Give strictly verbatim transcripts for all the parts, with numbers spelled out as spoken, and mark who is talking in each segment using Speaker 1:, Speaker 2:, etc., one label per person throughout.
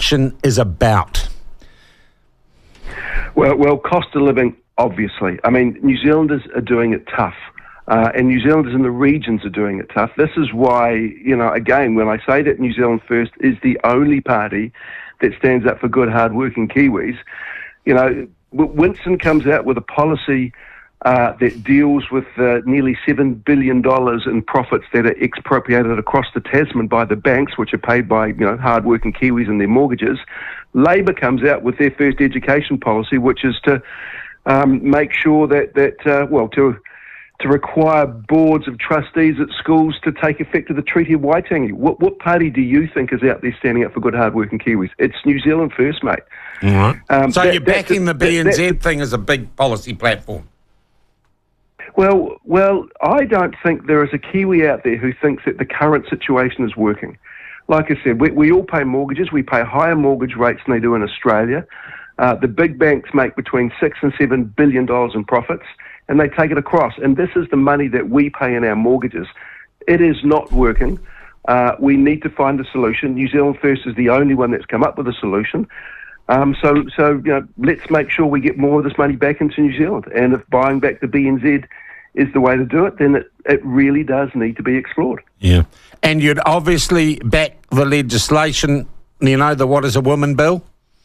Speaker 1: election is about?
Speaker 2: Well, well, cost of living, obviously. I mean, New Zealanders are doing it tough. Uh, and New Zealanders in the regions are doing it tough. This is why, you know, again, when I say that New Zealand First is the only party that stands up for good, hard-working Kiwis, you know, Winston comes out with a policy uh, that deals with uh, nearly seven billion dollars in profits that are expropriated across the Tasman by the banks, which are paid by, you know, hard-working Kiwis and their mortgages. Labor comes out with their first education policy, which is to um, make sure that, that uh, well, to... to require boards of trustees at schools to take effect of the Treaty of Waitangi. What, what party do you think is out there standing up for good, hard-working Kiwis? It's New Zealand First, mate.
Speaker 1: All right.
Speaker 2: Um,
Speaker 1: so
Speaker 2: that,
Speaker 1: you're backing
Speaker 2: that,
Speaker 1: the B N Z
Speaker 2: that,
Speaker 1: thing as a big policy platform?
Speaker 2: Well, well, I don't think there is a Kiwi out there who thinks that the current situation is working. Like I said, we, we all pay mortgages. We pay higher mortgage rates than they do in Australia. Uh, the big banks make between six and seven billion dollars in profits, and they take it across. And this is the money that we pay in our mortgages. It is not working. Uh, we need to find a solution. New Zealand First is the only one that's come up with a solution. Um, so, so you know, let's make sure we get more of this money back into New Zealand. And if buying back the B N Z is the way to do it, then it, it really does need to be explored.
Speaker 1: Yeah. And you'd obviously back the legislation, you know, the What is a Woman bill?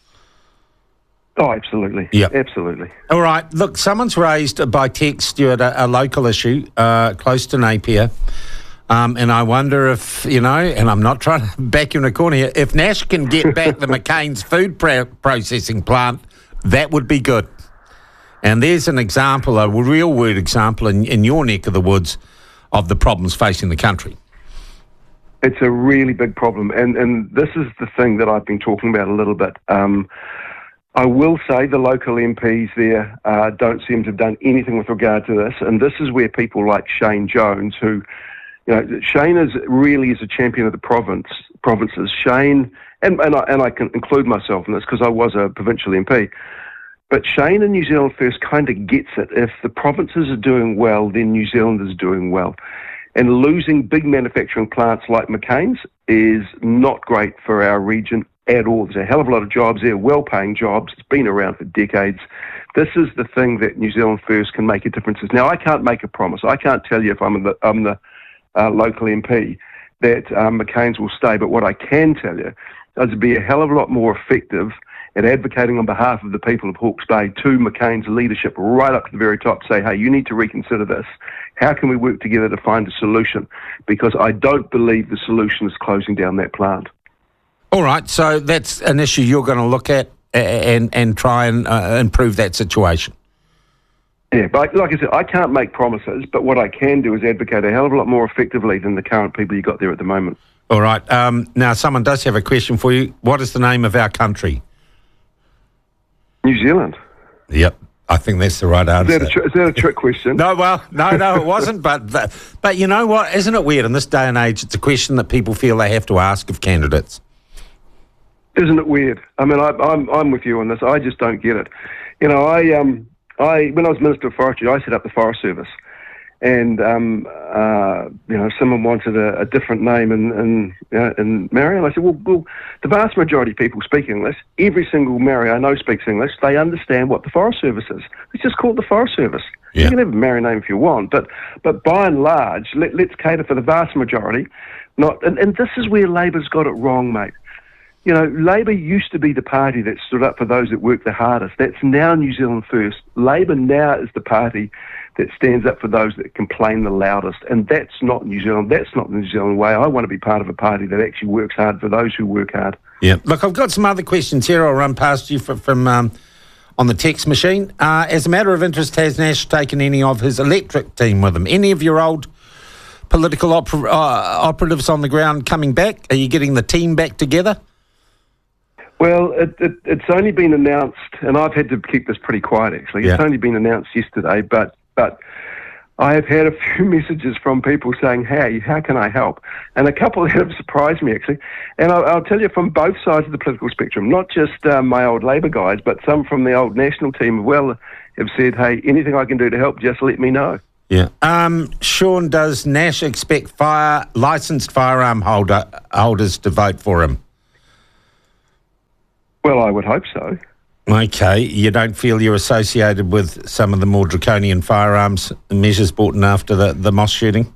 Speaker 2: Oh, absolutely.
Speaker 1: Yep.
Speaker 2: Absolutely.
Speaker 1: All right. Look, someone's raised by text, Stuart, a, a local issue uh, close to Napier. Um, and I wonder if, you know, and I'm not trying to back you in a corner here, if Nash can get back the McCain's food pro- processing plant, that would be good. And there's an example, a real world example in, in your neck of the woods of the problems facing the country.
Speaker 2: It's a really big problem. And, and this is the thing that I've been talking about a little bit. Um, I will say the local M Ps there uh, don't seem to have done anything with regard to this, and this is where people like Shane Jones, who, you know, Shane is really is a champion of the province provinces. Shane, and and I, and I can include myself in this because I was a provincial M P, but Shane in New Zealand First kind of gets it. If the provinces are doing well, then New Zealand is doing well, and losing big manufacturing plants like McCain's is not great for our region at all. There's a hell of a lot of jobs there, well-paying jobs. It's been around for decades. This is the thing that New Zealand First can make a difference. Now, I can't make a promise. I can't tell you if I'm the, I'm the uh, local M P that um, McCain's will stay, but what I can tell you is to be a hell of a lot more effective at advocating on behalf of the people of Hawke's Bay to McCain's leadership right up to the very top, say, hey, you need to reconsider this. How can we work together to find a solution? Because I don't believe the solution is closing down that plant.
Speaker 1: All right, so that's an issue you're going to look at and and try and uh, improve that situation.
Speaker 2: Yeah, but like I said, I can't make promises, but what I can do is advocate a hell of a lot more effectively than the current people you got there at the moment.
Speaker 1: All right, um, now someone does have a question for you. What is the name of our country?
Speaker 2: New Zealand.
Speaker 1: Yep, I think that's the right answer.
Speaker 2: Is that a, tr- is that a trick question?
Speaker 1: No, well, no, no, it wasn't. But, but but you know what? Isn't it weird in this day and age? It's a question that people feel they have to ask of candidates.
Speaker 2: Isn't it weird? I mean, I, I'm I'm with you on this. I just don't get it. You know, I um I when I was Minister of Forestry, I set up the Forest Service, and um uh you know someone wanted a, a different name in in uh, in Maori, and I said, well, well, the vast majority of people speak English. Every single Maori I know speaks English. They understand what the Forest Service is. It's just called the Forest Service. Yeah. You can have a Maori name if you want, but but by and large, let, let's cater for the vast majority. Not and, and this is where Labor's got it wrong, mate. You know, Labor used to be the party that stood up for those that work the hardest. That's now New Zealand First. Labor now is the party that stands up for those that complain the loudest. And that's not New Zealand. That's not the New Zealand way. I want to be part of a party that actually works hard for those who work hard.
Speaker 1: Yeah. Look, I've got some other questions here I'll run past you from, from um, on the text machine. Uh, as a matter of interest, has Nash taken any of his electric team with him? Any of your old political oper- uh, operatives on the ground coming back? Are you getting the team back together?
Speaker 2: Well, it, it, it's only been announced, and I've had to keep this pretty quiet, actually.
Speaker 1: Yeah.
Speaker 2: It's only been announced yesterday, but but I have had a few messages from people saying, hey, how can I help? And a couple that have surprised me, actually. And I'll, I'll tell you from both sides of the political spectrum, not just um, my old Labor guys, but some from the old National team as well have said, hey, anything I can do to help, just let me know.
Speaker 1: Yeah. Um, Sean, does Nash expect fire licensed firearm holder holders to vote for him?
Speaker 2: Well, I would hope so.
Speaker 1: Okay, you don't feel you're associated with some of the more draconian firearms measures brought in after the, the Moss shooting?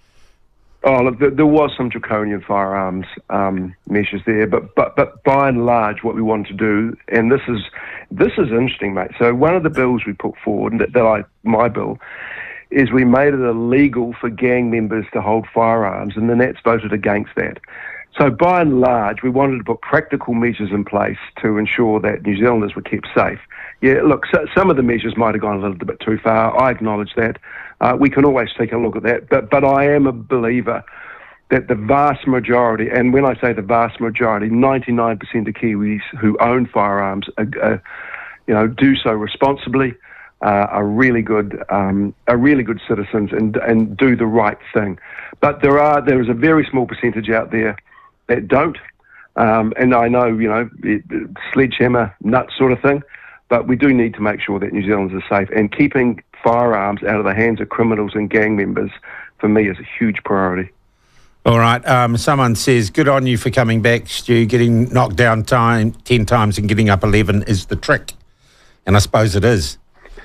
Speaker 2: Oh, look, there, there was some draconian firearms um, measures there, but, but but by and large, what we wanted to do, and this is this is interesting, mate. So one of the bills we put forward, that, that I my bill, is we made it illegal for gang members to hold firearms, and the Nats voted against that. So by and large, we wanted to put practical measures in place to ensure that New Zealanders were kept safe. Yeah, look, so, some of the measures might have gone a little bit too far. I acknowledge that. Uh, we can always take a look at that. But, but I am a believer that the vast majority, and when I say the vast majority, ninety-nine percent of Kiwis who own firearms, are, uh, you know, do so responsibly, uh, are really good, um, are really good citizens, and and do the right thing. But there are there is a very small percentage out there that don't, um, and I know, you know, it, it, sledgehammer, nut sort of thing, but we do need to make sure that New Zealanders are safe, and keeping firearms out of the hands of criminals and gang members, for me, is a huge priority.
Speaker 1: All right, um, someone says, good on you for coming back, Stu. Getting knocked down time, ten times and getting up eleven is the trick, and I suppose it is.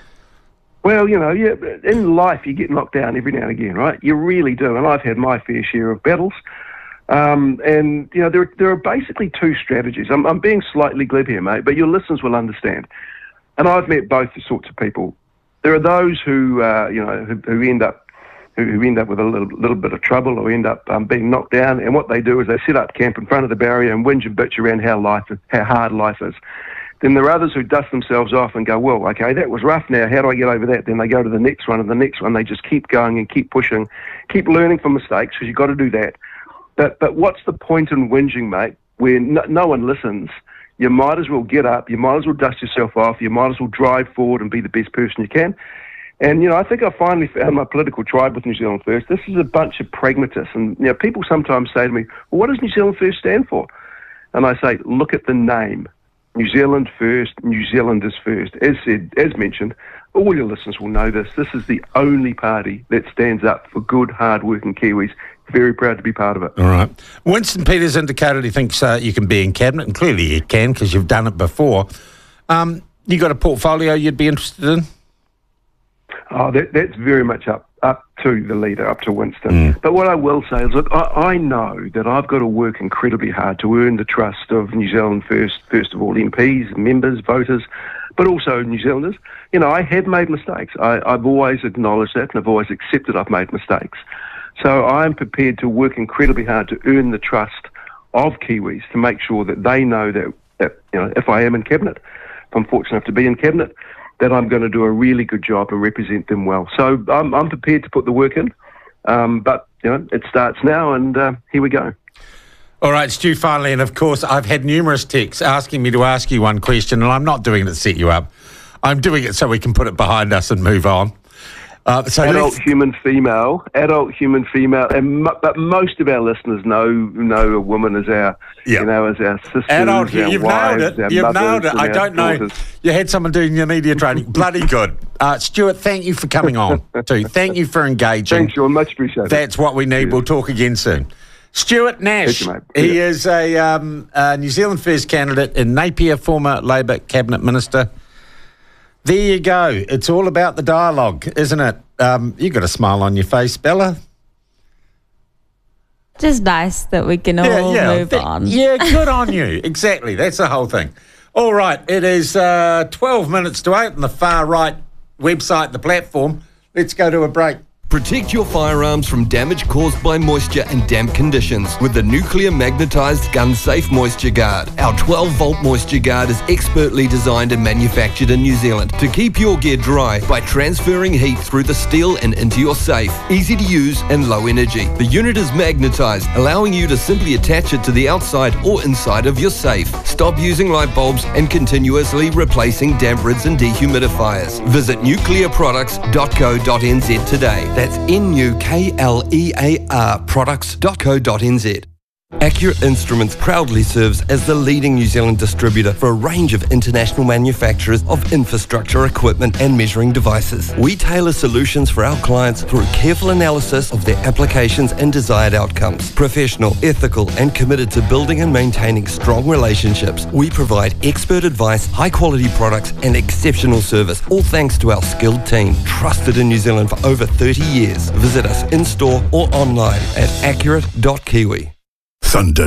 Speaker 2: Well, you know, yeah, in life you get knocked down every now and again, right? You really do, and I've had my fair share of battles. Um, and, you know, there, there are basically two strategies. I'm, I'm being slightly glib here, mate, but your listeners will understand. And I've met both sorts of people. There are those who, uh, you know, who, who end up who, who end up with a little, little bit of trouble, or end up um, being knocked down. And what they do is they set up camp in front of the barrier and whinge and bitch around how life, how hard life is. Then there are others who dust themselves off and go, well, okay, that was rough now. How do I get over that? Then they go to the next one, and the next one. They just keep going and keep pushing, keep learning from mistakes, because you've got to do that. But but what's the point in whinging, mate, where no, no one listens? You might as well get up, you might as well dust yourself off, you might as well drive forward and be the best person you can. And, you know, I think I finally found my political tribe with New Zealand First. This is a bunch of pragmatists. And, you know, people sometimes say to me, well, what does New Zealand First stand for? And I say, look at the name. New Zealand First, New Zealanders First. As said, as mentioned, all your listeners will know this. This is the only party that stands up for good, hard-working Kiwis. Very proud to be part of it.
Speaker 1: All right. Winston Peters indicated he thinks uh, you can be in Cabinet, and clearly you can because you've done it before. Um, you got a portfolio you'd be interested in?
Speaker 2: Oh, that, that's very much up up to the leader, up to Winston.
Speaker 1: Mm.
Speaker 2: But what I will say is, look, I, I know that I've got to work incredibly hard to earn the trust of New Zealand First, first of all, M Ps, members, voters, but also New Zealanders. You know, I have made mistakes. I, I've always acknowledged that, and I've always accepted I've made mistakes. So I'm prepared to work incredibly hard to earn the trust of Kiwis, to make sure that they know that, that you know, if I am in Cabinet, if I'm fortunate enough to be in Cabinet, that I'm going to do a really good job and represent them well. So I'm, I'm prepared to put the work in, um, but you know, it starts now, and uh, here we go.
Speaker 1: All right, Stu, finally, and of course I've had numerous texts asking me to ask you one question, and I'm not doing it to set you up. I'm doing it so we can put it behind us and move on. Uh, so
Speaker 2: adult human female, adult human female, and mo- but most of our listeners know know a woman as our, yep. you know, as our sisters,
Speaker 1: adult,
Speaker 2: our
Speaker 1: you've
Speaker 2: wives,
Speaker 1: nailed it.
Speaker 2: our
Speaker 1: You've
Speaker 2: mothers,
Speaker 1: nailed it. I don't know.
Speaker 2: daughters.
Speaker 1: You had someone doing your media training. Bloody good, uh, Stuart. Thank you for coming on. Too. Thank you for engaging.
Speaker 2: Thanks, Sean. Much appreciated.
Speaker 1: That's what we need. Cheers. We'll talk again soon. Stuart Nash.
Speaker 2: You,
Speaker 1: he
Speaker 2: yeah.
Speaker 1: is a, um, a New Zealand First candidate in Napier, former Labor cabinet minister. There you go. It's all about the dialogue, isn't it? Um, you got a smile on your face, Bella.
Speaker 3: Just nice that we can all
Speaker 1: yeah, yeah.
Speaker 3: move
Speaker 1: Th-
Speaker 3: on.
Speaker 1: Yeah, good on you. Exactly. That's the whole thing. All right. It is uh, twelve minutes to eight on the far right website, the platform. Let's go to a break.
Speaker 4: Protect your firearms from damage caused by moisture and damp conditions with the nuclear magnetized gun safe moisture guard. Our twelve volt moisture guard is expertly designed and manufactured in New Zealand to keep your gear dry by transferring heat through the steel and into your safe. Easy to use and low energy. The unit is magnetized, allowing you to simply attach it to the outside or inside of your safe. Stop using light bulbs and continuously replacing damp rids and dehumidifiers. Visit nuclear products dot co dot n z today. That's N U K L E A R products dot co dot n z. Accurate Instruments proudly serves as the leading New Zealand distributor for a range of international manufacturers of infrastructure equipment and measuring devices. We tailor solutions for our clients through careful analysis of their applications and desired outcomes. Professional, ethical, and committed to building and maintaining strong relationships, we provide expert advice, high-quality products, and exceptional service, all thanks to our skilled team, trusted in New Zealand for over thirty years. Visit us in-store or online at accurate dot kiwi.
Speaker 5: Thunder